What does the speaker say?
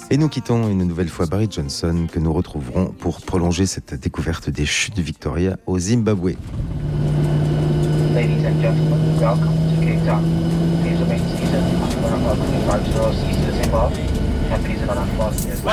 Et nous quittons une nouvelle fois Barry Johnson, que nous retrouverons pour prolonger cette découverte des chutes de Victoria au Zimbabwe. Ladies and gentlemen, welcome to Cape Town. Please remain seated until one of our crew arrives to Zimbabwe. And please run on fast.